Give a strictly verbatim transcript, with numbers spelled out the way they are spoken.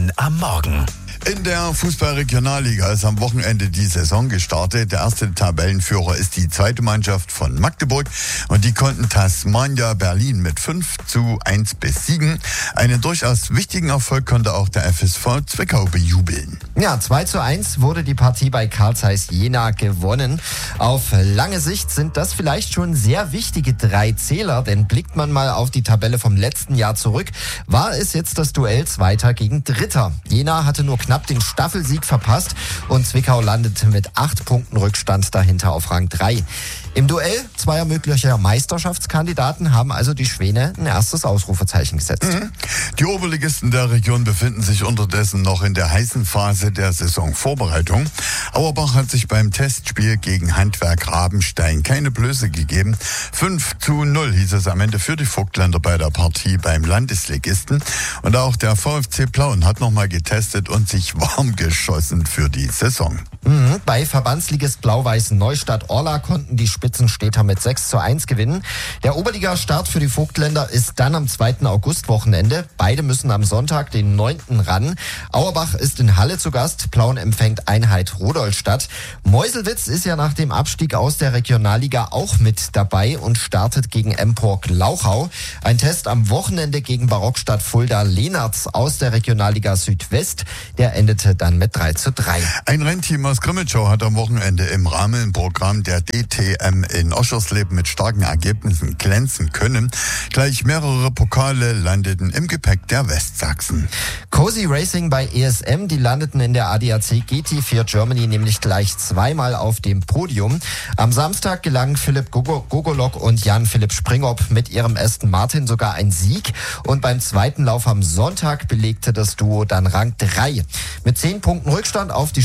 Wochenhymnen am Morgen. In der Fußball-Regionalliga ist am Wochenende die Saison gestartet. Der erste Tabellenführer ist die zweite Mannschaft von Magdeburg und die konnten Tasmania Berlin mit fünf zu eins besiegen. Einen durchaus wichtigen Erfolg konnte auch der F S V Zwickau bejubeln. Ja, zwei zu eins wurde die Partie bei Carl Zeiss Jena gewonnen. Auf lange Sicht sind das vielleicht schon sehr wichtige drei Zähler, denn blickt man mal auf die Tabelle vom letzten Jahr zurück, war es jetzt das Duell Zweiter gegen Dritter. Jena hatte nur knapp den Staffelsieg verpasst und Zwickau landete mit acht Punkten Rückstand dahinter auf Rang drei. Im Duell zweier möglicher Meisterschaftskandidaten haben also die Schwäne ein erstes Ausrufezeichen gesetzt. Mhm. Die Oberligisten der Region befinden sich unterdessen noch in der heißen Phase der Saisonvorbereitung. Auerbach hat sich beim Testspiel gegen Handwerk Rabenstein keine Blöße gegeben. fünf zu null hieß es am Ende für die Vogtländer bei der Partie beim Landesligisten. Und auch der VfC Plauen hat nochmal getestet und sich warm geschossen für die Saison. Mhm. Bei Verbandsligist Blau-Weiß Neustadt-Orla konnten die Spitzenstädter mit sechs zu eins gewinnen. Der Oberliga-Start für die Vogtländer ist dann am zweiten August-Wochenende. Beide müssen am Sonntag, den neunten ran. Auerbach ist in Halle zu Gast. Plauen empfängt Einheit Rudolstadt. Meuselwitz ist ja nach dem Abstieg aus der Regionalliga auch mit dabei und startet gegen Empork Lauchau. Ein Test am Wochenende gegen Barockstadt Fulda Lehnertz aus der Regionalliga Südwest. Der endete dann mit drei zu drei. Ein Rennteam aus Grimmitschau hat am Wochenende im Rahmenprogramm der D T M in Oschersleben mit starken Ergebnissen glänzen können. Gleich mehrere Pokale landeten im Gepäck der Westsachsen. Cozy Racing bei E S M, die landeten in der A D A C G T vier Germany nämlich gleich zweimal auf dem Podium. Am Samstag gelangen Philipp Gogolok und Jan-Philipp Springop mit ihrem Aston Martin sogar ein Sieg. Und beim zweiten Lauf am Sonntag belegte das Duo dann Rang drei. Mit zehn Punkten Rückstand auf die